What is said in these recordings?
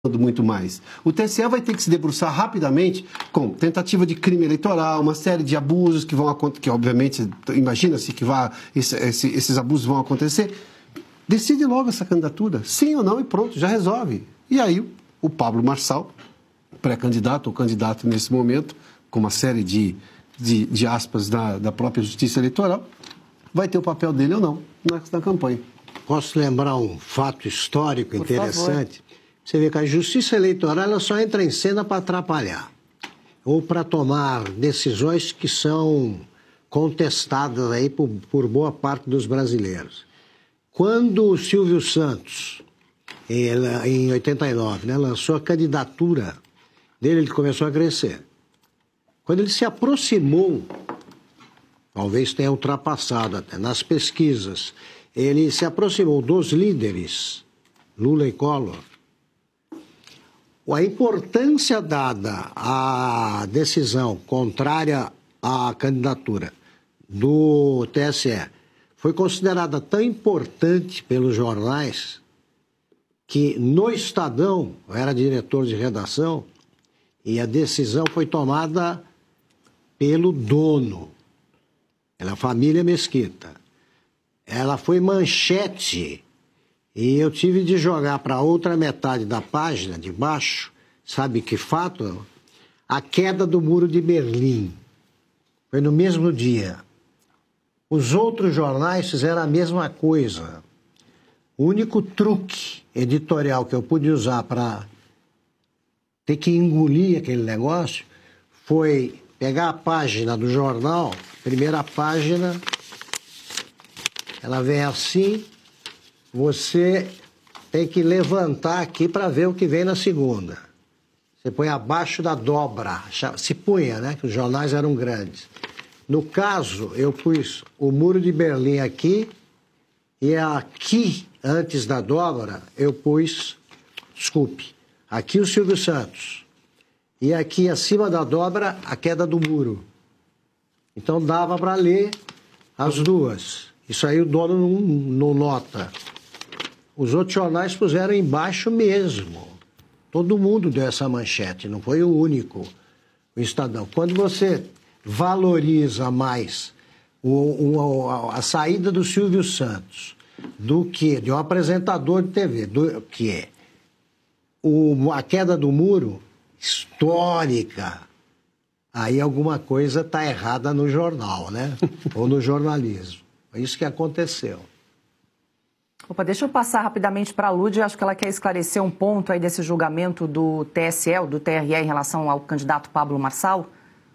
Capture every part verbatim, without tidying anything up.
muito mais. O T S E vai ter que se debruçar rapidamente com tentativa de crime eleitoral, uma série de abusos que vão acontecer, que obviamente, imagina-se que vá, esse, esse, esses abusos vão acontecer. Decide logo essa candidatura, sim ou não, e pronto, já resolve. E aí o Pablo Marçal, pré-candidato ou candidato nesse momento, com uma série de, de, de aspas da, da própria Justiça Eleitoral, vai ter o papel dele ou não na, na campanha. Posso lembrar um fato histórico Por interessante? Favor. Você vê que a Justiça Eleitoral ela só entra em cena para atrapalhar ou para tomar decisões que são contestadas aí por, por boa parte dos brasileiros. Quando o Silvio Santos, ele, em oitenta e nove, né, lançou a candidatura dele, ele começou a crescer. Quando ele se aproximou, talvez tenha ultrapassado até nas pesquisas, ele se aproximou dos líderes, Lula e Collor. A importância dada à decisão contrária à candidatura do T S E foi considerada tão importante pelos jornais que no Estadão, eu era diretor de redação, e a decisão foi tomada pelo dono, pela família Mesquita. Ela foi manchete. E eu tive de jogar para outra metade da página, de baixo, sabe que fato? A queda do Muro de Berlim. Foi no mesmo dia. Os outros jornais fizeram a mesma coisa. O único truque editorial que eu pude usar para ter que engolir aquele negócio foi pegar a página do jornal, primeira página, ela vem assim... Você tem que levantar aqui para ver o que vem na segunda. Você põe abaixo da dobra. Se punha, né? Que os jornais eram grandes. No caso, eu pus o Muro de Berlim aqui e aqui, antes da dobra, eu pus, desculpe, aqui o Silvio Santos. E aqui, acima da dobra, a queda do muro. Então, dava para ler as duas. Isso aí o dono não, não nota. Os outros jornais puseram embaixo mesmo. Todo mundo deu essa manchete, não foi o único, o Estadão. Quando você valoriza mais o, o, a, a saída do Silvio Santos do que de um apresentador de T V, do, que é o, a queda do muro histórica, aí alguma coisa está errada no jornal, né? Ou no jornalismo. É isso que aconteceu. Opa, deixa eu passar rapidamente para a Lúdia, acho que ela quer esclarecer um ponto aí desse julgamento do T S E, do T R E, em relação ao candidato Pablo Marçal.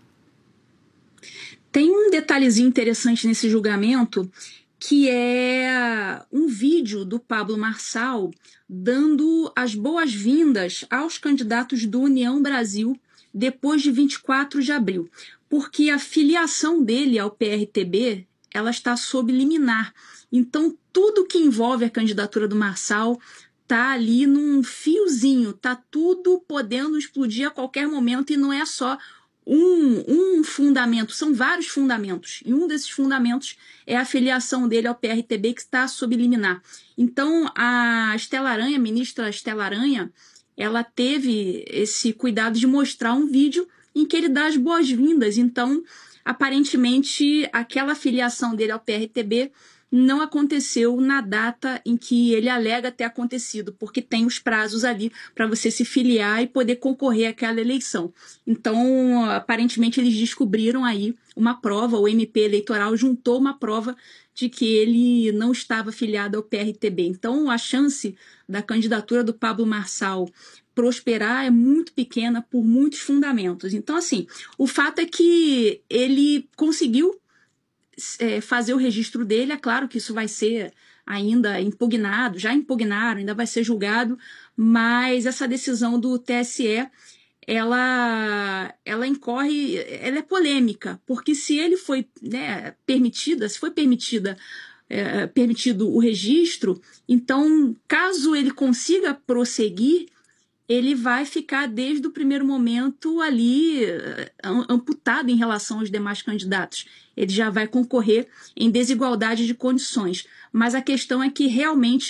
Tem um detalhezinho interessante nesse julgamento, que é um vídeo do Pablo Marçal dando as boas-vindas aos candidatos do União Brasil depois de vinte e quatro de abril, porque a filiação dele ao P R T B, ela está sob liminar. Então, tudo que envolve a candidatura do Marçal tá ali num fiozinho, tá tudo podendo explodir a qualquer momento e não é só um, um fundamento, são vários fundamentos. E um desses fundamentos é a filiação dele ao P R T B que está sob liminar. Então, a Estela Aranha, a ministra Estela Aranha, ela teve esse cuidado de mostrar um vídeo em que ele dá as boas-vindas. Então, aparentemente, aquela filiação dele ao P R T B não aconteceu na data em que ele alega ter acontecido, porque tem os prazos ali para você se filiar e poder concorrer àquela eleição. Então, aparentemente, eles descobriram aí uma prova, o M P eleitoral juntou uma prova de que ele não estava filiado ao P R T B. Então, a chance da candidatura do Pablo Marçal prosperar é muito pequena por muitos fundamentos. Então, assim, o fato é que ele conseguiu É, fazer o registro dele. É claro que isso vai ser ainda impugnado, já impugnaram, ainda vai ser julgado, mas essa decisão do T S E, ela, ela incorre, ela é polêmica, porque se ele foi, né, permitida, se foi permitida, é, permitido o registro, então, caso ele consiga prosseguir, ele vai ficar desde o primeiro momento ali amputado em relação aos demais candidatos. Ele já vai concorrer em desigualdade de condições. Mas a questão é que realmente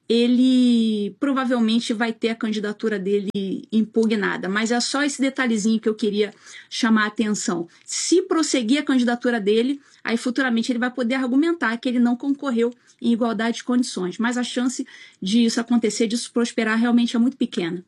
ele provavelmente vai ter a candidatura dele impugnada. Mas é só esse detalhezinho que eu queria chamar a atenção. Se prosseguir a candidatura dele, aí futuramente ele vai poder argumentar que ele não concorreu em igualdade de condições. Mas a chance disso acontecer, disso prosperar, realmente é muito pequena.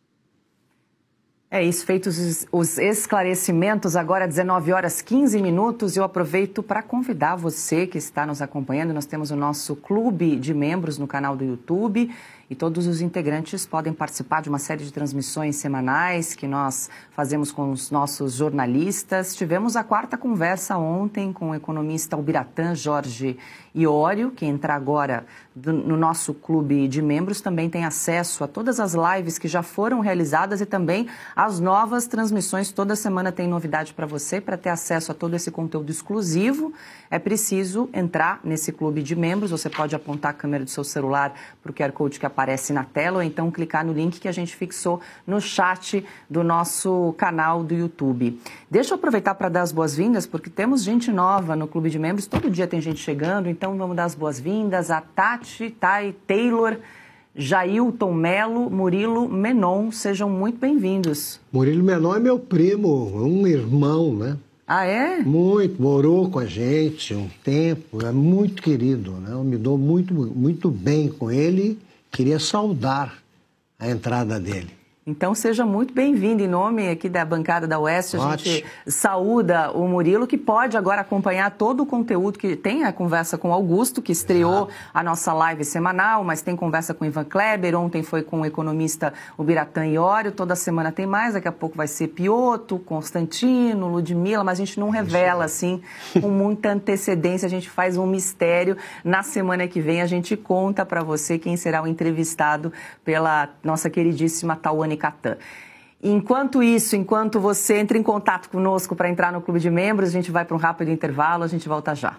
É isso, feitos os esclarecimentos, agora dezenove horas e quinze minutos, eu aproveito para convidar você que está nos acompanhando. Nós temos o nosso clube de membros no canal do YouTube e todos os integrantes podem participar de uma série de transmissões semanais que nós fazemos com os nossos jornalistas. Tivemos a quarta conversa ontem com o economista Ubiratã Jorge Iório, que entra agora no nosso clube de membros, também tem acesso a todas as lives que já foram realizadas e também as novas transmissões. Toda semana tem novidade para você. Para ter acesso a todo esse conteúdo exclusivo, é preciso entrar nesse clube de membros. Você pode apontar a câmera do seu celular para o Q R Code que aparece na tela ou então clicar no link que a gente fixou no chat do nosso canal do YouTube. Deixa eu aproveitar para dar as boas-vindas, porque temos gente nova no clube de membros. Todo dia tem gente chegando, então vamos dar as boas-vindas a Tati, Thay, Taylor, Jailton Melo, Murilo Menon. Sejam muito bem-vindos. Murilo Menon é meu primo, um irmão, né? Ah, é? Muito, morou com a gente um tempo, é muito querido, né? Eu me dou muito, muito bem com ele, queria saudar a entrada dele. Então, seja muito bem-vindo. Em nome aqui da bancada da Oeste, a Ótimo. gente saúda o Murilo, que pode agora acompanhar todo o conteúdo que tem a conversa com o Augusto, que estreou Exato. a nossa live semanal, mas tem conversa com o Ivan Kleber, ontem foi com o economista Ubiratã Iório, toda semana tem mais, daqui a pouco vai ser Piotto, Constantino, Ludmila, mas a gente não revela assim com muita antecedência, a gente faz um mistério. Na semana que vem a gente conta para você quem será o entrevistado pela nossa queridíssima Tawane Catan. Enquanto isso, enquanto você entra em contato conosco para entrar no clube de membros, a gente vai para um rápido intervalo, a gente volta já.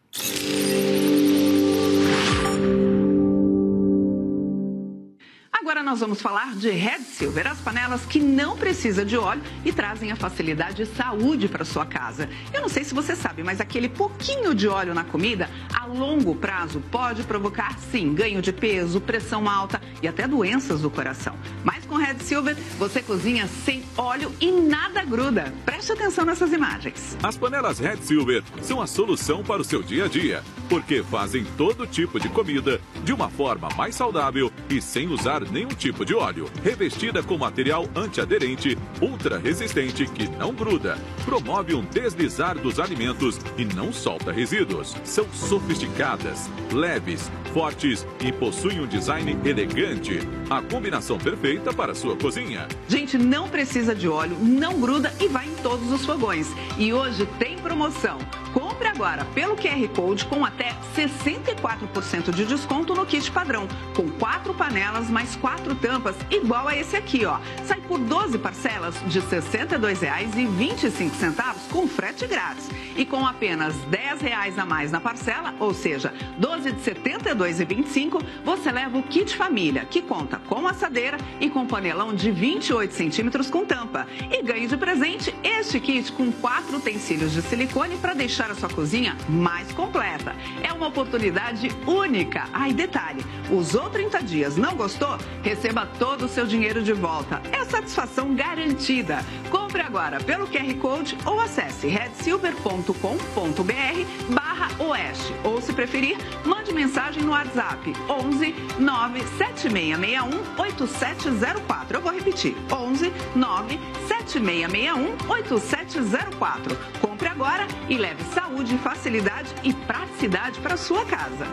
Agora nós vamos falar de Red Silver, as panelas que não precisam de óleo e trazem a facilidade e saúde para sua casa. Eu não sei se você sabe, mas aquele pouquinho de óleo na comida, a longo prazo, pode provocar, sim, ganho de peso, pressão alta e até doenças do coração. Mas com Red Silver, você cozinha sem óleo e nada gruda. Preste atenção nessas imagens. As panelas Red Silver são a solução para o seu dia a dia, porque fazem todo tipo de comida de uma forma mais saudável e sem usar nenhum tipo de óleo. Revestida com material antiaderente, ultra resistente que não gruda, promove um deslizar dos alimentos e não solta resíduos. São sofisticadas, leves, fortes e possuem um design elegante. A combinação perfeita para a sua cozinha. Gente, não precisa de óleo, não gruda e vai em todos os fogões. E hoje tem promoção. Compre agora pelo Q R Code com até sessenta e quatro por cento de desconto no kit padrão, com quatro panelas mais quatro tampas, igual a esse aqui, ó. Sai por doze parcelas de sessenta e dois reais e vinte e cinco centavos com frete grátis. E com apenas dez reais a mais na parcela, ou seja, doze de setenta e dois reais e vinte e cinco, você leva o kit família, que conta com assadeira e com panelão de vinte e oito centímetros com tampa. E ganhe de presente este kit com quatro utensílios de silicone para deixar a sua cozinha mais completa. É uma oportunidade única. Ah, e detalhe, usou trinta dias, não gostou? Receba todo o seu dinheiro de volta. É satisfação garantida. Compre agora pelo Q R Code ou acesse redsilver ponto com ponto br barra oeste. Ou, se preferir, mande mensagem no WhatsApp onze nove sete seis seis um oito sete zero quatro. Eu vou repetir, onze nove sete seis seis um oito sete zero quatro. Compre agora e leve saúde, facilidade e praticidade para sua casa.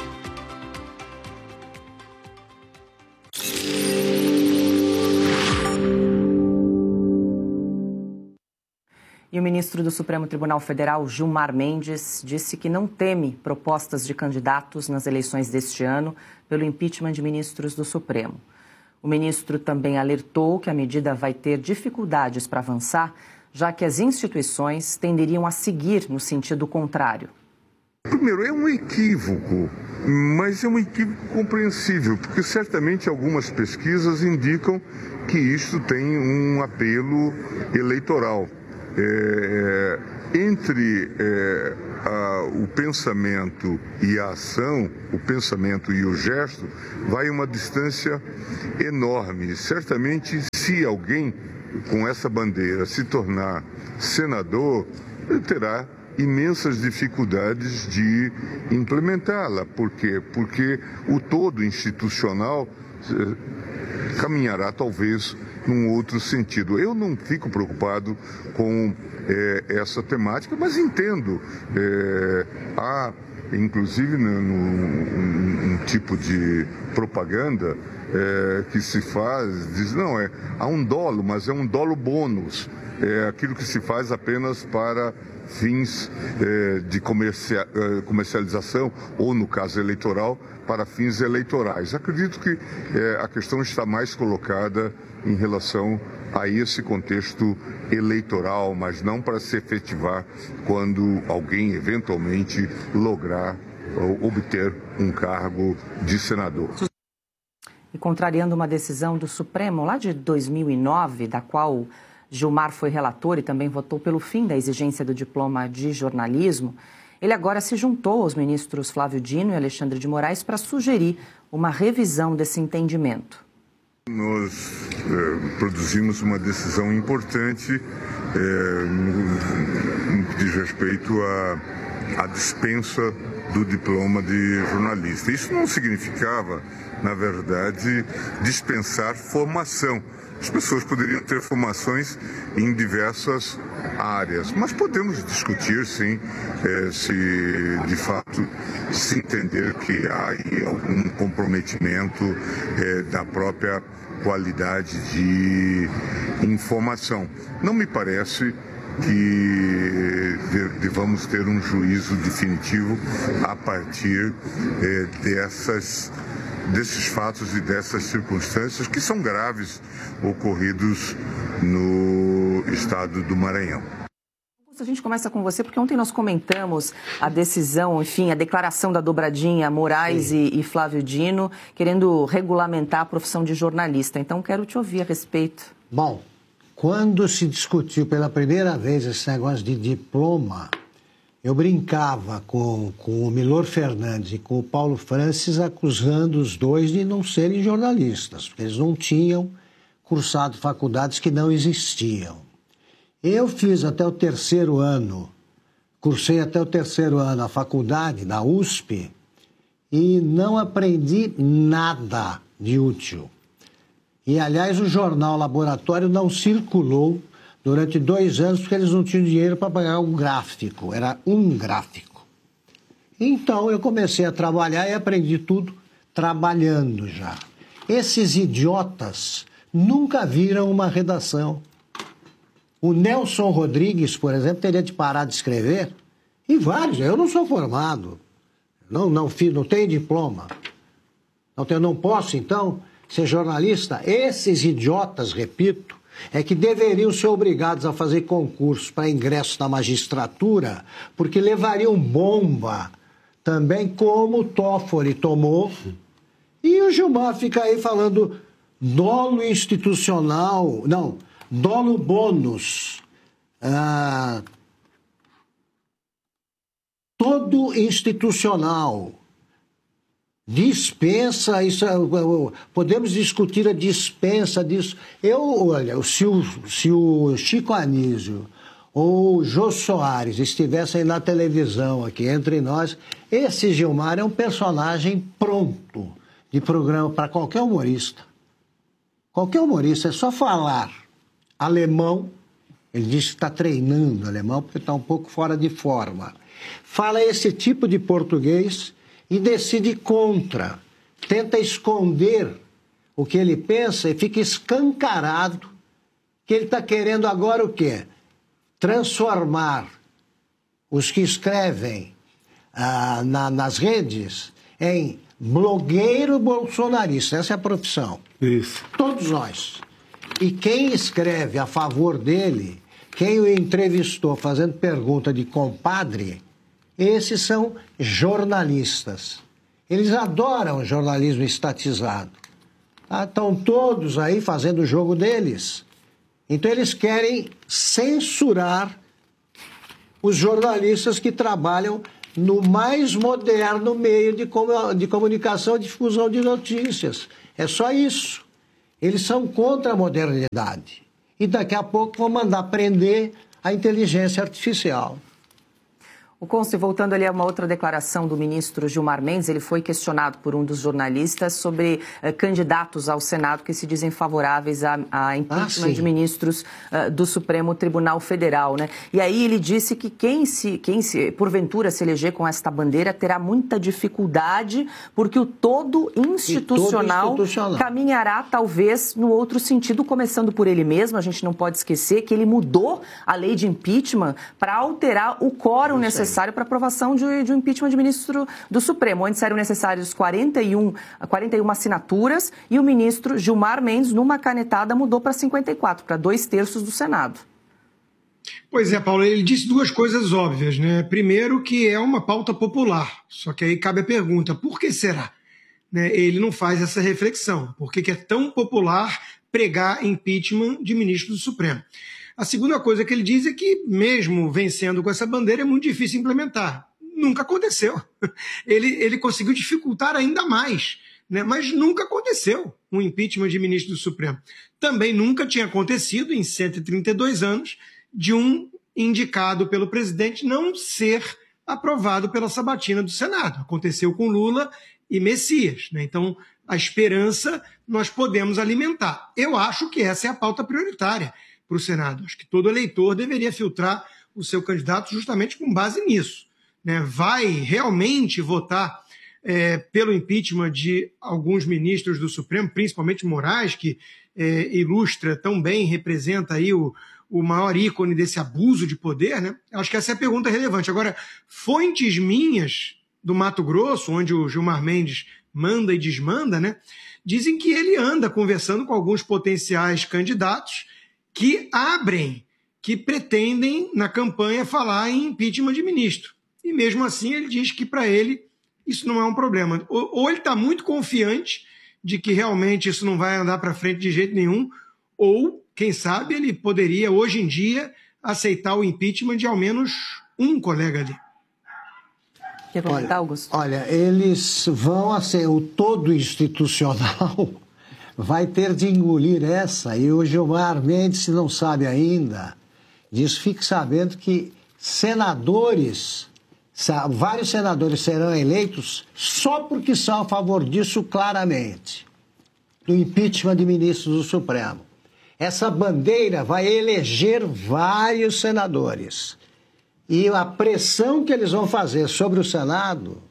E o ministro do Supremo Tribunal Federal, Gilmar Mendes, disse que não teme propostas de candidatos nas eleições deste ano pelo impeachment de ministros do Supremo. O ministro também alertou que a medida vai ter dificuldades para avançar, já que as instituições tenderiam a seguir no sentido contrário. Primeiro, é um equívoco, mas é um equívoco compreensível, porque certamente algumas pesquisas indicam que isto tem um apelo eleitoral. É, entre é, a, o pensamento e a ação, o pensamento e o gesto, vai uma distância enorme. Certamente, se alguém com essa bandeira se tornar senador, ele terá imensas dificuldades de implementá-la. Por quê? Porque o todo institucional eh, caminhará talvez num outro sentido. Eu não fico preocupado com eh, essa temática, mas entendo. Eh, há, inclusive, no, no, um, um tipo de propaganda eh, que se faz, diz, não, é, há um dolo, mas é um dolo bônus. É aquilo que se faz apenas para fins eh, de comercia, eh, comercialização ou, no caso eleitoral, para fins eleitorais. Acredito que eh, a questão está mais colocada em relação a esse contexto eleitoral, mas não para se efetivar quando alguém eventualmente lograr ou obter um cargo de senador. E contrariando uma decisão do Supremo lá de dois mil e nove, da qual Gilmar foi relator e também votou pelo fim da exigência do diploma de jornalismo, ele agora se juntou aos ministros Flávio Dino e Alexandre de Moraes para sugerir uma revisão desse entendimento. Nós eh, produzimos uma decisão importante eh, no, no que diz respeito à, à dispensa do diploma de jornalista. Isso não significava, na verdade, dispensar formação. As pessoas poderiam ter formações em diversas áreas, mas podemos discutir, sim, eh, se de fato se entender que há aí algum comprometimento eh, da própria qualidade de informação. Não me parece que devamos ter um juízo definitivo a partir eh, dessas desses fatos e dessas circunstâncias que são graves ocorridos no estado do Maranhão. A gente começa com você, porque ontem nós comentamos a decisão, enfim, a declaração da dobradinha Moraes e, e Flávio Dino, querendo regulamentar a profissão de jornalista. Então, quero te ouvir a respeito. Bom, quando se discutiu pela primeira vez esse negócio de diploma, eu brincava com, com o Milor Fernandes e com o Paulo Francis, acusando os dois de não serem jornalistas, porque eles não tinham cursado faculdades que não existiam. Eu fiz até o terceiro ano, cursei até o terceiro ano a faculdade da U S P e não aprendi nada de útil. E, aliás, o jornal Laboratório não circulou durante dois anos, porque eles não tinham dinheiro para pagar um gráfico, era um gráfico. Então eu comecei a trabalhar e aprendi tudo trabalhando já. Esses idiotas nunca viram uma redação. O Nelson Rodrigues, por exemplo, teria de parar de escrever, e vários, eu não sou formado, não, não, fiz, não tenho diploma, não, tenho, não posso, então, ser jornalista. Esses idiotas, repito, é que deveriam ser obrigados a fazer concursos para ingresso na magistratura, porque levariam bomba também, como o Toffoli tomou. E o Gilmar fica aí falando dolo institucional, não, dolo bônus. Ah, todo institucional. Dispensa, isso, podemos discutir a dispensa disso. Eu, olha, se o, se o Chico Anísio ou o Jô Soares estivessem na televisão aqui entre nós, esse Gilmar é um personagem pronto de programa para qualquer humorista. Qualquer humorista, é só falar alemão, ele diz que está treinando alemão porque está um pouco fora de forma. Fala esse tipo de português e decide contra, tenta esconder o que ele pensa e fica escancarado que ele está querendo agora o quê? Transformar os que escrevem ah, na, nas redes em blogueiro bolsonarista. Essa é a profissão. Isso. Todos nós. E quem escreve a favor dele, quem o entrevistou fazendo pergunta de compadre, esses são jornalistas. Eles adoram jornalismo estatizado. Ah, estão todos aí fazendo o jogo deles. Então eles querem censurar os jornalistas que trabalham no mais moderno meio de, com, de comunicação e difusão de notícias. É só isso. Eles são contra a modernidade. E daqui a pouco vão mandar prender a inteligência artificial. O Conste, voltando ali a uma outra declaração do ministro Gilmar Mendes, ele foi questionado por um dos jornalistas sobre uh, candidatos ao Senado que se dizem favoráveis a, a impeachment ah, de ministros uh, do Supremo Tribunal Federal, né? E aí ele disse que quem se, quem se, porventura se eleger com esta bandeira terá muita dificuldade porque o todo institucional, todo institucional caminhará talvez no outro sentido, começando por ele mesmo. A gente não pode esquecer que ele mudou a lei de impeachment para alterar o quórum necessário necessário para aprovação de, de um impeachment de ministro do Supremo. Antes eram necessários quarenta e um, quarenta e uma assinaturas e o ministro Gilmar Mendes, numa canetada, mudou para cinquenta e quatro, para dois terços do Senado. Pois é, Paulo, ele disse duas coisas óbvias, né? Primeiro, que é uma pauta popular, só que aí cabe a pergunta, por que será? Né? Ele não faz essa reflexão, por que que é tão popular pregar impeachment de ministro do Supremo? A segunda coisa que ele diz é que, mesmo vencendo com essa bandeira, é muito difícil implementar. Nunca aconteceu. Ele, ele conseguiu dificultar ainda mais, né? Mas nunca aconteceu um impeachment de ministro do Supremo. Também nunca tinha acontecido, em cento e trinta e dois anos, de um indicado pelo presidente não ser aprovado pela sabatina do Senado. Aconteceu com Lula e Messias, né? Então, a esperança nós podemos alimentar. Eu acho que essa é a pauta prioritária para o Senado. Acho que todo eleitor deveria filtrar o seu candidato justamente com base nisso, né? Vai realmente votar é, pelo impeachment de alguns ministros do Supremo, principalmente Moraes, que é, ilustra tão bem, representa aí o, o maior ícone desse abuso de poder, né? Acho que essa é a pergunta relevante. Agora, fontes minhas do Mato Grosso, onde o Gilmar Mendes manda e desmanda, né, dizem que ele anda conversando com alguns potenciais candidatos que abrem, que pretendem, na campanha, falar em impeachment de ministro. E mesmo assim ele diz que, para ele, isso não é um problema. Ou, ou ele está muito confiante de que realmente isso não vai andar para frente de jeito nenhum, ou, quem sabe, ele poderia, hoje em dia, aceitar o impeachment de ao menos um colega dele. Quer comentar, Augusto? Olha, eles vão, assim, o todo institucional vai ter de engolir essa, e o Gilmar Mendes, se não sabe ainda, diz, fique sabendo que senadores, vários senadores serão eleitos só porque são a favor disso claramente, do impeachment de ministros do Supremo. Essa bandeira vai eleger vários senadores. E a pressão que eles vão fazer sobre o Senado,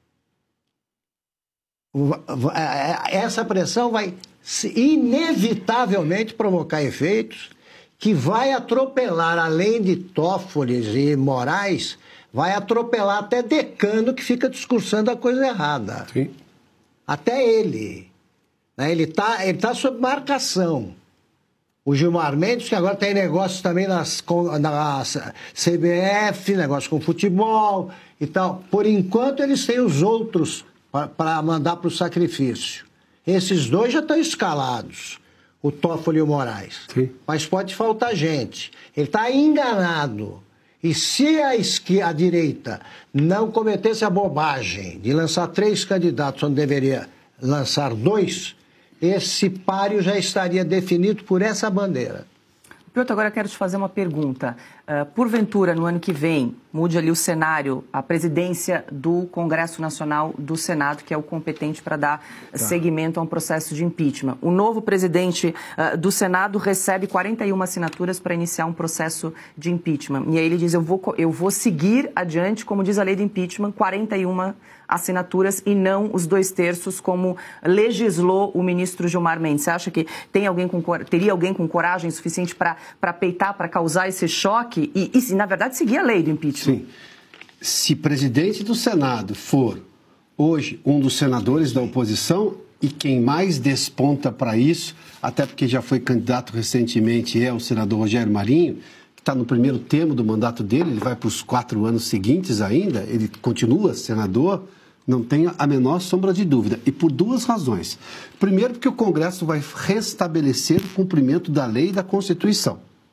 essa pressão vai inevitavelmente provocar efeitos que vai atropelar, além de Toffoli e Moraes, vai atropelar até Decano, que fica discursando a coisa errada. Sim. Até ele. Ele está ele tá sob marcação. O Gilmar Mendes, que agora tem negócios também nas, na C B F, negócio com futebol e tal. Por enquanto, eles têm os outros para mandar para o sacrifício. Esses dois já estão escalados, o Toffoli e o Moraes. Sim. Mas pode faltar gente. Ele está enganado. E se a, esquerda, a direita não cometesse a bobagem de lançar três candidatos onde deveria lançar dois, esse páreo já estaria definido por essa bandeira. Piotr, agora eu quero te fazer uma pergunta. Uh, porventura, no ano que vem, mude ali o cenário, a presidência do Congresso Nacional do Senado, que é o competente para dar tá. seguimento a um processo de impeachment. O novo presidente uh, do Senado recebe quarenta e uma assinaturas para iniciar um processo de impeachment. E aí ele diz, eu vou, eu vou seguir adiante, como diz a lei de impeachment, quarenta e uma assinaturas e não os dois terços, como legislou o ministro Gilmar Mendes. Você acha que tem alguém com, teria alguém com coragem suficiente para peitar, para causar esse choque e, e, na verdade, seguir a lei do impeachment? Sim. Se presidente do Senado for, hoje, um dos senadores da oposição, e quem mais desponta para isso, até porque já foi candidato recentemente, é o senador Rogério Marinho, que está no primeiro termo do mandato dele, ele vai para os quatro anos seguintes ainda, ele continua senador, não tenha a menor sombra de dúvida. E por duas razões. Primeiro, porque o Congresso vai restabelecer o cumprimento da lei e da Constituição.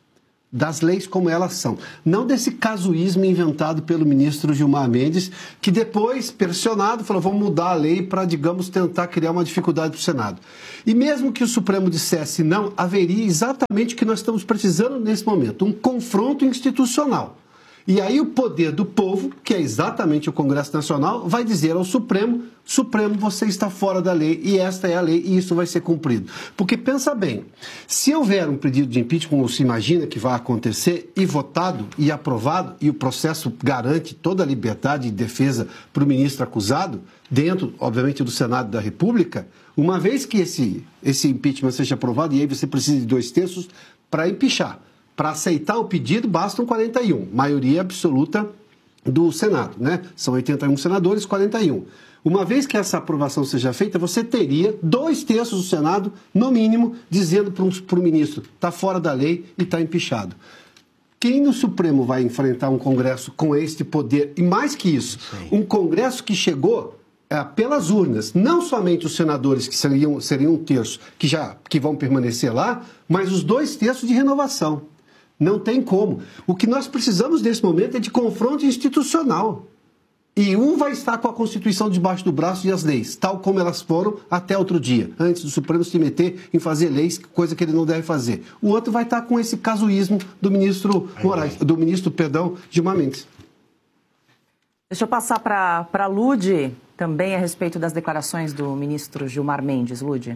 das leis como elas são. Não desse casuísmo inventado pelo ministro Gilmar Mendes, que depois, pressionado, falou, vamos mudar a lei para, digamos, tentar criar uma dificuldade para o Senado. E mesmo que o Supremo dissesse não, haveria exatamente o que nós estamos precisando nesse momento, um confronto institucional. E aí o poder do povo, que é exatamente o Congresso Nacional, vai dizer ao Supremo, Supremo, você está fora da lei e esta é a lei e isso vai ser cumprido. Porque pensa bem, se houver um pedido de impeachment, como se imagina que vai acontecer, e votado e aprovado, e o processo garante toda a liberdade de defesa para o ministro acusado, dentro, obviamente, do Senado da República, uma vez que esse, esse impeachment seja aprovado, e aí você precisa de dois terços para empichar. Para aceitar o pedido, bastam quarenta e um, maioria absoluta do Senado, né? São oitenta e um senadores, quarenta e um. Uma vez que essa aprovação seja feita, você teria dois terços do Senado, no mínimo, dizendo para o ministro, está fora da lei e está empichado. Quem no Supremo vai enfrentar um Congresso com este poder? E mais que isso, Sim. um Congresso que chegou é, pelas urnas, não somente os senadores, que seriam, seriam um terço, que, já, que vão permanecer lá, mas os dois terços de renovação. Não tem como. O que nós precisamos nesse momento é de confronto institucional. E um vai estar com a Constituição debaixo do braço e as leis, tal como elas foram até outro dia, antes do Supremo se meter em fazer leis, coisa que ele não deve fazer. O outro vai estar com esse casuísmo do ministro Moraes, do ministro, perdão, Gilmar Mendes. Deixa eu passar para a Lude, também a respeito das declarações do ministro Gilmar Mendes. Lude.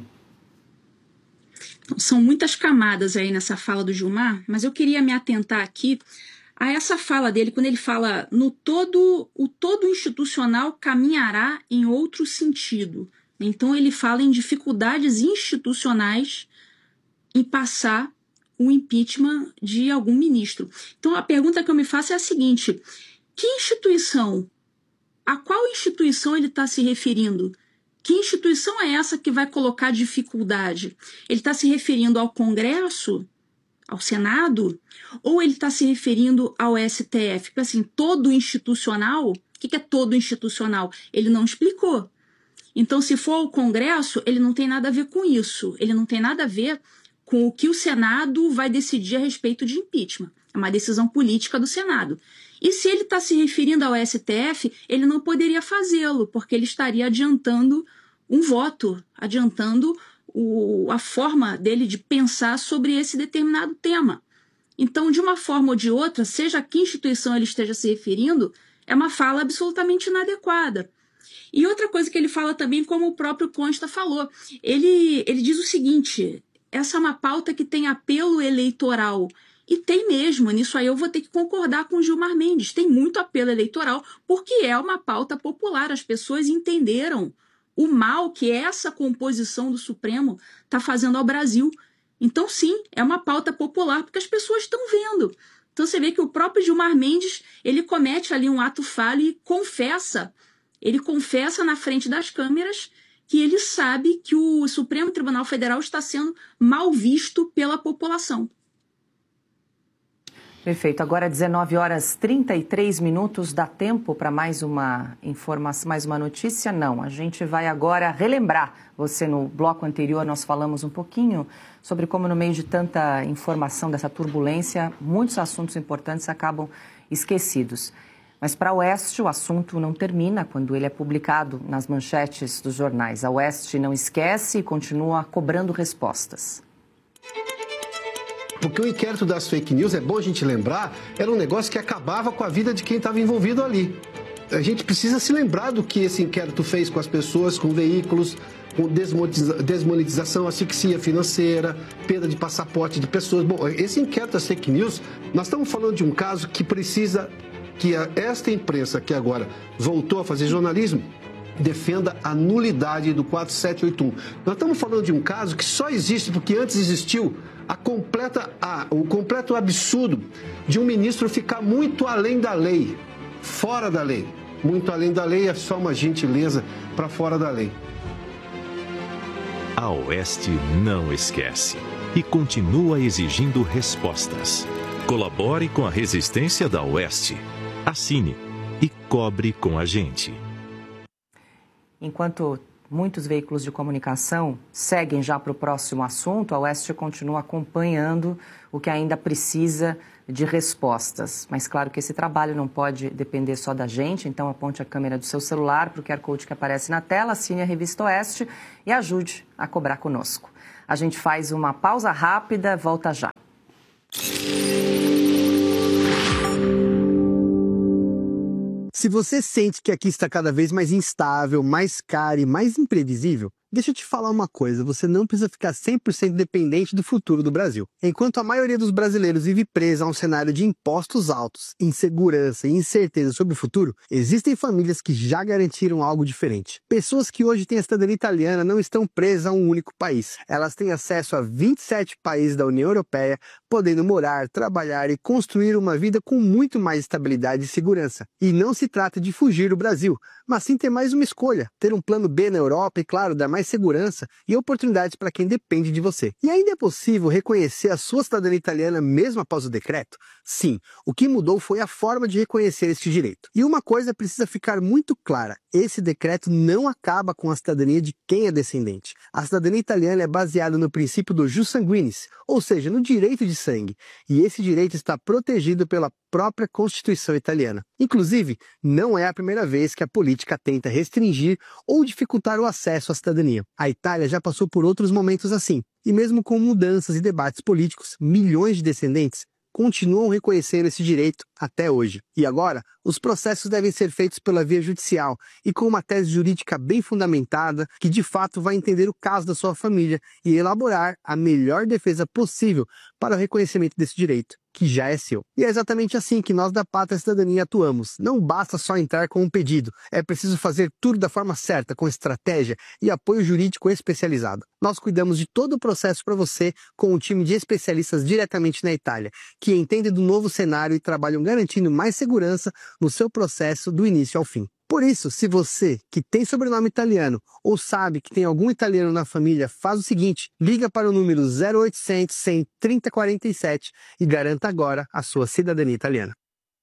São muitas camadas aí nessa fala do Gilmar, mas eu queria me atentar aqui a essa fala dele, quando ele fala no todo, o todo institucional caminhará em outro sentido. Então ele fala em dificuldades institucionais em passar o impeachment de algum ministro. Então a pergunta que eu me faço é a seguinte, que instituição, a qual instituição ele está se referindo? Que instituição é essa que vai colocar dificuldade? Ele está se referindo ao Congresso, ao Senado, ou ele está se referindo ao S T F? Porque assim, todo institucional, o que é todo institucional? Ele não explicou. Então, se for o Congresso, ele não tem nada a ver com isso. Ele não tem nada a ver com o que o Senado vai decidir a respeito de impeachment. É uma decisão política do Senado. E se ele está se referindo ao S T F, ele não poderia fazê-lo, porque ele estaria adiantando um voto, adiantando o, a forma dele de pensar sobre esse determinado tema. Então, de uma forma ou de outra, seja a que instituição ele esteja se referindo, é uma fala absolutamente inadequada. E outra coisa que ele fala também, como o próprio Costa falou, ele, ele diz o seguinte, essa é uma pauta que tem apelo eleitoral. E tem mesmo, nisso aí eu vou ter que concordar com o Gilmar Mendes, tem muito apelo eleitoral, porque é uma pauta popular, as pessoas entenderam o mal que essa composição do Supremo está fazendo ao Brasil. Então sim, é uma pauta popular, porque as pessoas estão vendo. Então você vê que o próprio Gilmar Mendes, ele comete ali um ato falho e confessa, ele confessa na frente das câmeras que ele sabe que o Supremo Tribunal Federal está sendo mal visto pela população. Perfeito. Agora dezenove horas e trinta e três minutos. Dá tempo para mais uma informação, mais uma notícia? Não. A gente vai agora relembrar. Você, no bloco anterior, nós falamos um pouquinho sobre como, no meio de tanta informação, dessa turbulência, muitos assuntos importantes acabam esquecidos. Mas para a Oeste, o assunto não termina quando ele é publicado nas manchetes dos jornais. A Oeste não esquece e continua cobrando respostas. Porque o inquérito das fake news, é bom a gente lembrar, era um negócio que acabava com a vida de quem estava envolvido ali. A gente precisa se lembrar do que esse inquérito fez com as pessoas, com veículos, com desmonetização, asfixia financeira, perda de passaporte de pessoas. Bom, esse inquérito das fake news, nós estamos falando de um caso que precisa que esta imprensa que agora voltou a fazer jornalismo defenda a nulidade do quatro sete oito um. Nós estamos falando de um caso que só existe porque antes existiu a completa, a, o completo absurdo de um ministro ficar muito além da lei, fora da lei. Muito além da lei é só uma gentileza para fora da lei. A Oeste não esquece e continua exigindo respostas. Colabore com a resistência da Oeste. Assine e cobre com a gente. Enquanto muitos veículos de comunicação seguem já para o próximo assunto. A Oeste continua acompanhando o que ainda precisa de respostas. Mas claro que esse trabalho não pode depender só da gente, então aponte a câmera do seu celular para o Q R Code que aparece na tela, assine a Revista Oeste e ajude a cobrar conosco. A gente faz uma pausa rápida, volta já. Se você sente que aqui está cada vez mais instável, mais caro e mais imprevisível, deixa eu te falar uma coisa, você não precisa ficar cem por cento dependente do futuro do Brasil. Enquanto a maioria dos brasileiros vive presa a um cenário de impostos altos, insegurança e incerteza sobre o futuro, existem famílias que já garantiram algo diferente. Pessoas que hoje têm a cidadania italiana não estão presas a um único país. Elas têm acesso a vinte e sete países da União Europeia, podendo morar, trabalhar e construir uma vida com muito mais estabilidade e segurança. E não se trata de fugir do Brasil, mas sim ter mais uma escolha, ter um plano B na Europa e, claro, dar mais segurança e oportunidades para quem depende de você. E ainda é possível reconhecer a sua cidadania italiana mesmo após o decreto? Sim, o que mudou foi a forma de reconhecer este direito. E uma coisa precisa ficar muito clara, esse decreto não acaba com a cidadania de quem é descendente. A cidadania italiana é baseada no princípio do jus sanguinis, ou seja, no direito de sangue, e esse direito está protegido pela própria Constituição italiana. Inclusive, não é a primeira vez que a política tenta restringir ou dificultar o acesso à cidadania. A Itália já passou por outros momentos assim, e mesmo com mudanças e debates políticos, milhões de descendentes continuam reconhecendo esse direito até hoje. E agora, os processos devem ser feitos pela via judicial e com uma tese jurídica bem fundamentada que de fato vai entender o caso da sua família e elaborar a melhor defesa possível para o reconhecimento desse direito, que já é seu. E é exatamente assim que nós da Pátria Cidadania atuamos. Não basta só entrar com um pedido, é preciso fazer tudo da forma certa, com estratégia e apoio jurídico especializado. Nós cuidamos de todo o processo para você com um time de especialistas diretamente na Itália, que entendem do novo cenário e trabalham garantindo mais segurança no seu processo do início ao fim. Por isso, se você, que tem sobrenome italiano ou sabe que tem algum italiano na família, faz o seguinte, liga para o número zero oitocentos, cem, trinta, quarenta e sete e garanta agora a sua cidadania italiana.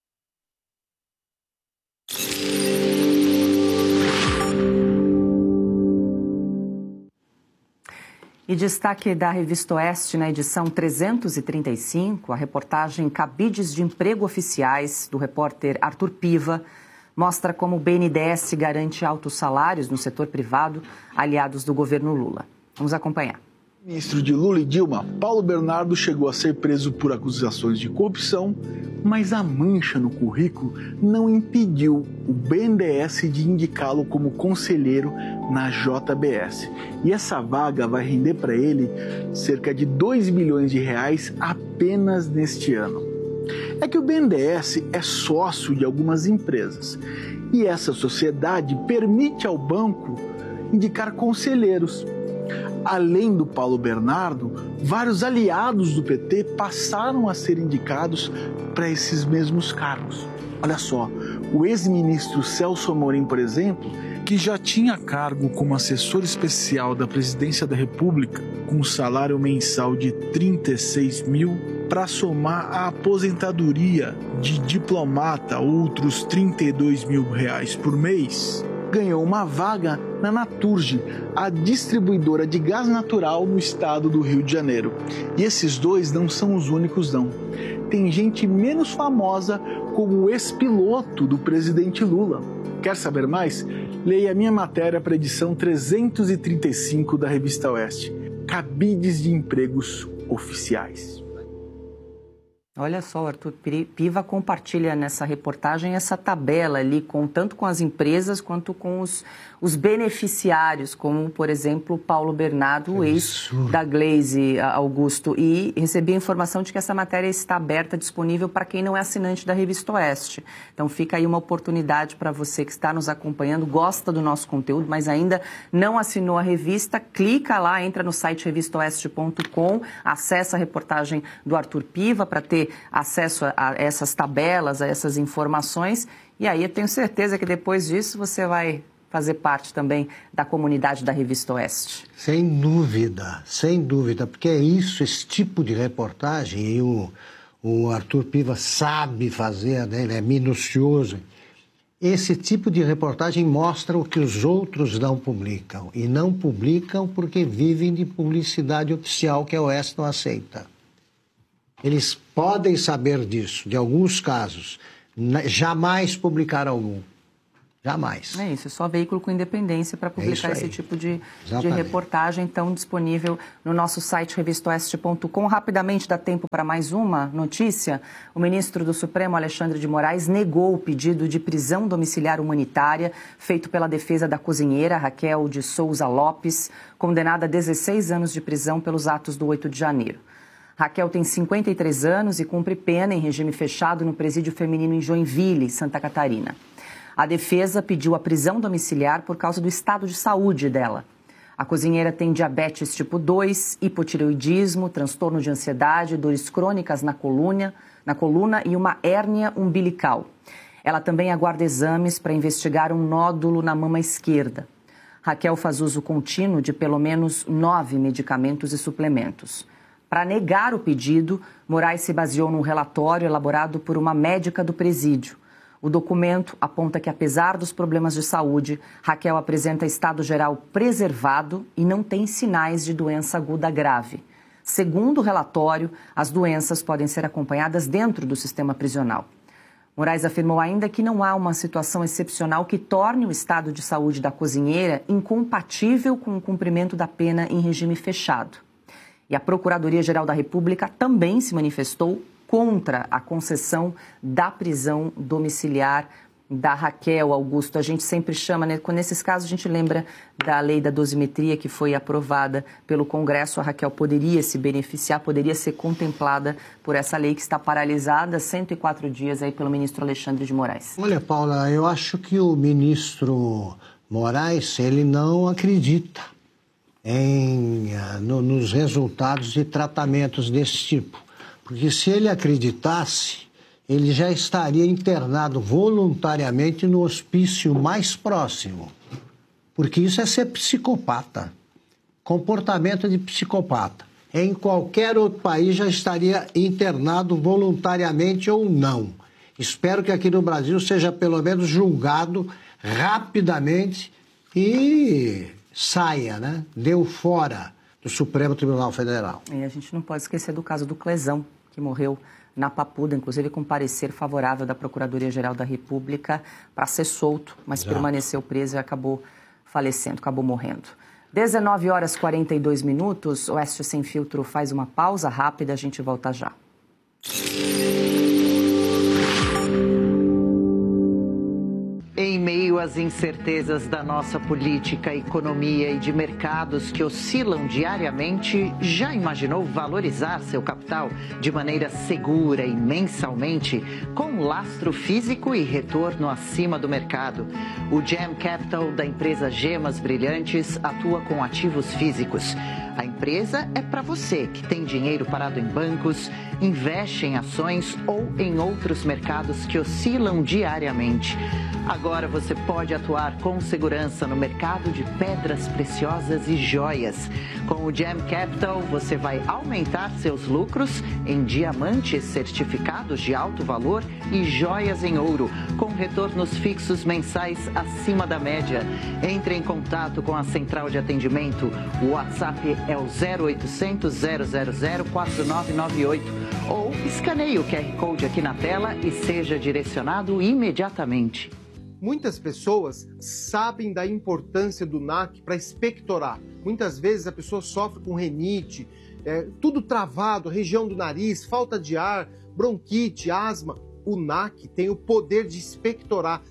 E destaque da Revista Oeste na edição trezentos e trinta e cinco, a reportagem Cabides de Emprego Oficiais, do repórter Arthur Piva, mostra como o B N D E S garante altos salários no setor privado, aliados do governo Lula. Vamos acompanhar. Ministro de Lula e Dilma, Paulo Bernardo chegou a ser preso por acusações de corrupção, mas a mancha no currículo não impediu o B N D E S de indicá-lo como conselheiro na J B S. E essa vaga vai render para ele cerca de dois bilhões de reais apenas neste ano. É que o B N D E S é sócio de algumas empresas e essa sociedade permite ao banco indicar conselheiros. Além do Paulo Bernardo, vários aliados do P T passaram a ser indicados para esses mesmos cargos. Olha só, o ex-ministro Celso Amorim, por exemplo, que já tinha cargo como assessor especial da Presidência da República, com um salário mensal de trinta e seis mil, para somar a aposentadoria de diplomata, outros trinta e dois mil reais por mês, ganhou uma vaga na Naturgy, a distribuidora de gás natural no estado do Rio de Janeiro. E esses dois não são os únicos, não. Tem gente menos famosa como o ex-piloto do presidente Lula. Quer saber mais? Leia a minha matéria para a edição trezentos e trinta e cinco da Revista Oeste. Cabides de empregos oficiais. Olha só, o Arthur Piva compartilha nessa reportagem essa tabela ali, com, tanto com as empresas quanto com os, os beneficiários, como, por exemplo, o Paulo Bernardo, o ex da Glaze Augusto. E recebi a informação de que essa matéria está aberta, disponível para quem não é assinante da Revista Oeste. Então fica aí uma oportunidade para você que está nos acompanhando, gosta do nosso conteúdo, mas ainda não assinou a revista, clica lá, entra no site revista oeste ponto com, acessa a reportagem do Arthur Piva para ter acesso a, a essas tabelas, a essas informações, e aí eu tenho certeza que depois disso você vai fazer parte também da comunidade da Revista Oeste. Sem dúvida, sem dúvida, porque é isso, esse tipo de reportagem, e o, o Arthur Piva sabe fazer, né? Ele é minucioso, Esse tipo de reportagem mostra o que os outros não publicam. E não publicam porque vivem de publicidade oficial que a O A S não aceita. Eles podem saber disso, de alguns casos. Jamais publicar algum. Jamais. É isso, é só veículo com independência para publicar é esse tipo de, de reportagem, então disponível no nosso site revista oeste ponto com. Rapidamente dá tempo para mais uma notícia. O ministro do Supremo, Alexandre de Moraes, negou o pedido de prisão domiciliar humanitária feito pela defesa da cozinheira Raquel de Souza Lopes, condenada a dezesseis anos de prisão pelos atos do oito de janeiro. Raquel tem cinquenta e três anos e cumpre pena em regime fechado no presídio feminino em Joinville, Santa Catarina. A defesa pediu a prisão domiciliar por causa do estado de saúde dela. A cozinheira tem diabetes tipo dois, hipotireoidismo, transtorno de ansiedade, dores crônicas na coluna, na coluna e uma hérnia umbilical. Ela também aguarda exames para investigar um nódulo na mama esquerda. Raquel faz uso contínuo de pelo menos nove medicamentos e suplementos. Para negar o pedido, Moraes se baseou num relatório elaborado por uma médica do presídio. O documento aponta que, apesar dos problemas de saúde, Raquel apresenta estado geral preservado e não tem sinais de doença aguda grave. Segundo o relatório, as doenças podem ser acompanhadas dentro do sistema prisional. Moraes afirmou ainda que não há uma situação excepcional que torne o estado de saúde da cozinheira incompatível com o cumprimento da pena em regime fechado. E a Procuradoria-Geral da República também se manifestou contra a concessão da prisão domiciliar da Raquel. Augusto, a gente sempre chama, né, nesses casos a gente lembra da lei da dosimetria que foi aprovada pelo Congresso. A Raquel poderia se beneficiar, poderia ser contemplada por essa lei que está paralisada cento e quatro dias aí pelo ministro Alexandre de Moraes. Olha, Paula, eu acho que o ministro Moraes, ele não acredita em, no, nos resultados de tratamentos desse tipo. Porque se ele acreditasse, ele já estaria internado voluntariamente no hospício mais próximo. Porque isso é ser psicopata. Comportamento de psicopata. Em qualquer outro país já estaria internado voluntariamente ou não. Espero que aqui no Brasil seja pelo menos julgado rapidamente e saia, né? Deu fora do Supremo Tribunal Federal. E a gente não pode esquecer do caso do Clesão, que morreu na Papuda, inclusive com parecer favorável da Procuradoria-Geral da República para ser solto, mas Já. permaneceu preso e acabou falecendo, acabou morrendo. dezenove horas e quarenta e dois minutos, o Oeste Sem Filtro faz uma pausa rápida, a gente volta já. Em meio às incertezas da nossa política, economia e de mercados que oscilam diariamente, já imaginou valorizar seu capital de maneira segura e mensalmente, com lastro físico e retorno acima do mercado? O Gem Capital da empresa Gemas Brilhantes atua com ativos físicos. A empresa é para você que tem dinheiro parado em bancos, investe em ações ou em outros mercados que oscilam diariamente. Agora você pode atuar com segurança no mercado de pedras preciosas e joias. Com o Gem Capital, você vai aumentar seus lucros em diamantes certificados de alto valor e joias em ouro, com retornos fixos mensais acima da média. Entre em contato com a central de atendimento. O WhatsApp é o zero oitocentos, zero zero zero, quatro nove nove oito ou escaneie o Q R Code aqui na tela e seja direcionado imediatamente. Muitas pessoas sabem da importância do N A C para expectorar. Muitas vezes a pessoa sofre com rinite, é, tudo travado, região do nariz, falta de ar, bronquite, asma. O N A C tem o poder de expectorar,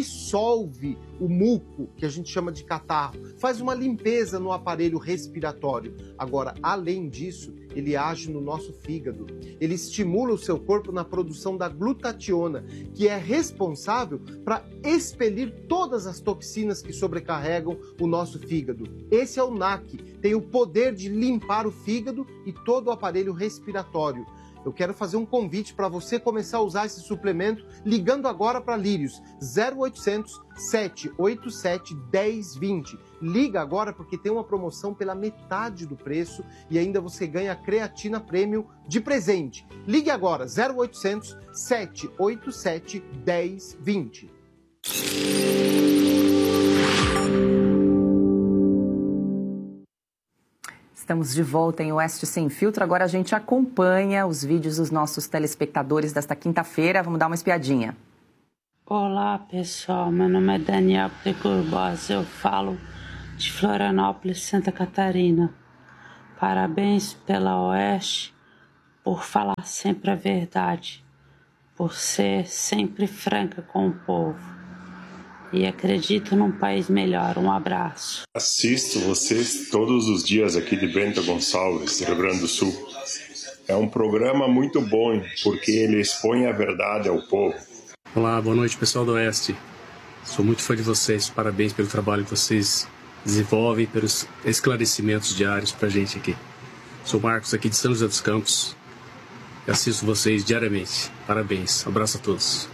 dissolve o muco, que a gente chama de catarro, faz uma limpeza no aparelho respiratório. Agora, além disso, ele age no nosso fígado. Ele estimula o seu corpo na produção da glutationa, que é responsável para expelir todas as toxinas que sobrecarregam o nosso fígado. Esse é o N A C, tem o poder de limpar o fígado e todo o aparelho respiratório. Eu quero fazer um convite para você começar a usar esse suplemento ligando agora para Lírios, zero oitocentos, sete oito sete, um zero dois zero. Liga agora porque tem uma promoção pela metade do preço e ainda você ganha creatina premium de presente. Ligue agora, zero oitocentos, sete oito sete, um zero dois zero. Estamos de volta em Oeste Sem Filtro. Agora a gente acompanha os vídeos dos nossos telespectadores desta quinta-feira. Vamos dar uma espiadinha. Olá, pessoal. Meu nome é Daniel Precurbosa. Eu falo de Florianópolis, Santa Catarina. Parabéns pela Oeste por falar sempre a verdade, por ser sempre franca com o povo. E acredito num país melhor. Um abraço. Assisto vocês todos os dias aqui de Bento Gonçalves, Rio Grande do Sul. É um programa muito bom, porque ele expõe a verdade ao povo. Olá, boa noite, pessoal do Oeste. Sou muito fã de vocês. Parabéns pelo trabalho que vocês desenvolvem, pelos esclarecimentos diários pra gente aqui. Sou Marcos, aqui de São José dos Campos. E assisto vocês diariamente. Parabéns. Abraço a todos.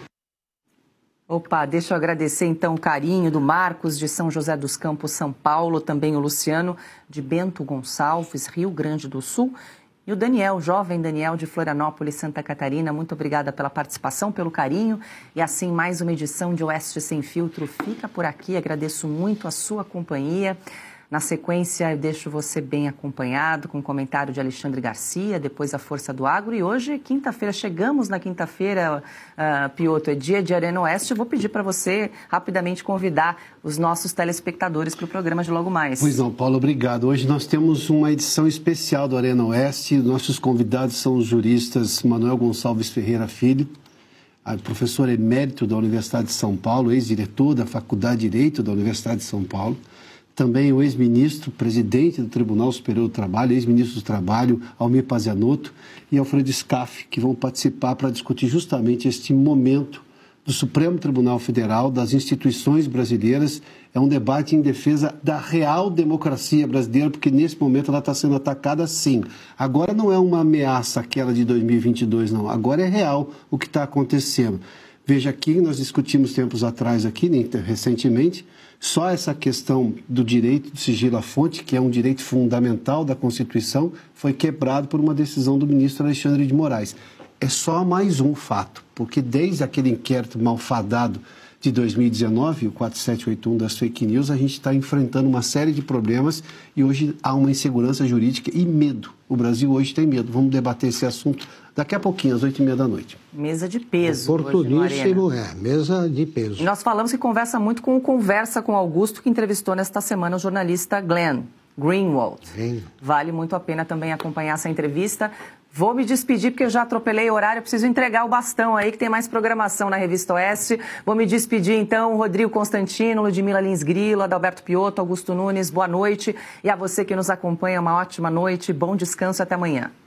Opa, deixa eu agradecer então o carinho do Marcos de São José dos Campos, São Paulo, também o Luciano de Bento Gonçalves, Rio Grande do Sul, e o Daniel, jovem Daniel de Florianópolis, Santa Catarina. Muito obrigada pela participação, pelo carinho. E assim, mais uma edição de Oeste Sem Filtro fica por aqui. Agradeço muito a sua companhia. Na sequência, eu deixo você bem acompanhado com o comentário de Alexandre Garcia, depois a Força do Agro. E hoje, quinta-feira, chegamos na quinta-feira, uh, Piotr, é dia de Arena Oeste. Eu vou pedir para você rapidamente convidar os nossos telespectadores para o programa de logo mais. Pois não, Paulo, obrigado. Hoje nós temos uma edição especial do Arena Oeste. Nossos convidados são os juristas Manuel Gonçalves Ferreira Filho, professor emérito da Universidade de São Paulo, ex-diretor da Faculdade de Direito da Universidade de São Paulo. Também o ex-ministro, presidente do Tribunal Superior do Trabalho, ex-ministro do Trabalho, Almir Pazianotto, e Alfredo Scaff, que vão participar para discutir justamente este momento do Supremo Tribunal Federal, das instituições brasileiras. É um debate em defesa da real democracia brasileira, porque nesse momento ela está sendo atacada sim. Agora não é uma ameaça aquela de dois mil e vinte e dois, não. Agora é real o que está acontecendo. Veja aqui, nós discutimos tempos atrás aqui, recentemente, só essa questão do direito do sigilo à fonte, que é um direito fundamental da Constituição, foi quebrado por uma decisão do ministro Alexandre de Moraes. É só mais um fato, porque desde aquele inquérito malfadado de dois mil e dezenove, o quatro sete oito um das fake news, a gente está enfrentando uma série de problemas e hoje há uma insegurança jurídica e medo. O Brasil hoje tem medo. Vamos debater esse assunto daqui a pouquinho, às oito e meia da noite. Mesa de peso. Oportuníssimo, é. Mesa de peso. E nós falamos que conversa muito com o Conversa com Augusto, que entrevistou nesta semana o jornalista Glenn Greenwald. Sim. Vale muito a pena também acompanhar essa entrevista. Vou me despedir porque eu já atropelei o horário, preciso entregar o bastão aí que tem mais programação na Revista Oeste. Vou me despedir então, Rodrigo Constantino, Ludmila Lins Grilo, Adalberto Piotto, Augusto Nunes, boa noite. E a você que nos acompanha, uma ótima noite, bom descanso, até amanhã.